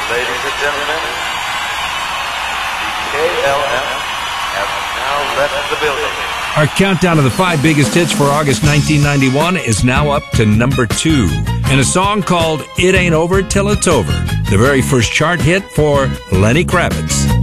Ladies and gentlemen, the KLF have now left the building. Our countdown of the 5 biggest hits for August 1991 is now up to number 2. And a song called It Ain't Over Till It's Over, the very first chart hit for Lenny Kravitz.